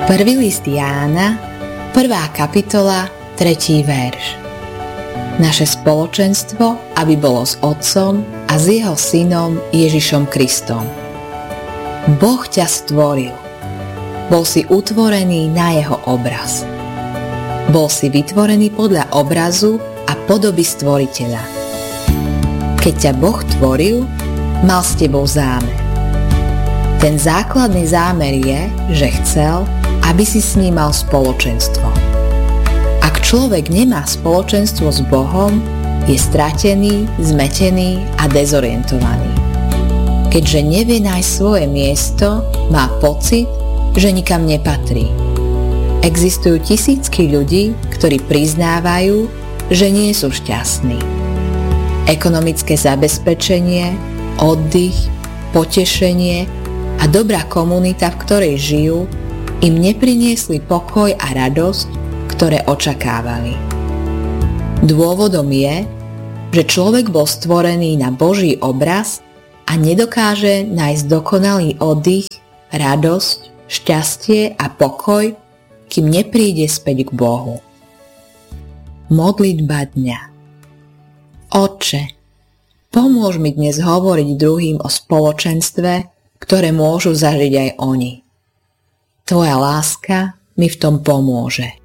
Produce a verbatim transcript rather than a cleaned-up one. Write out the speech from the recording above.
Prvý list Jána, prvá kapitola, tretí verš. Naše spoločenstvo, aby bolo s Otcom a s jeho synom Ježišom Kristom. Boh ťa stvoril. Bol si utvorený na jeho obraz. Bol si vytvorený podľa obrazu a podoby stvoriteľa. Keď ťa Boh tvoril, mal s tebou zámer. Ten základný zámer je, že chcel, aby si s ním mal spoločenstvo. Ak človek nemá spoločenstvo s Bohom, je stratený, zmetený a dezorientovaný. Keďže nevie nájsť svoje miesto, má pocit, že nikam nepatrí. Existujú tisícky ľudí, ktorí priznávajú, že nie sú šťastní. Ekonomické zabezpečenie, oddych, potešenie a dobrá komunita, v ktorej žijú, im nepriniesli pokoj a radosť, ktoré očakávali. Dôvodom je, že človek bol stvorený na Boží obraz a nedokáže nájsť dokonalý oddych, radosť, šťastie a pokoj, kým nepríde späť k Bohu. Modlitba dňa. Otče, pomôž mi dnes hovoriť druhým o spoločenstve, ktoré môžu zažiť aj oni. Tvoja láska mi v tom pomôže.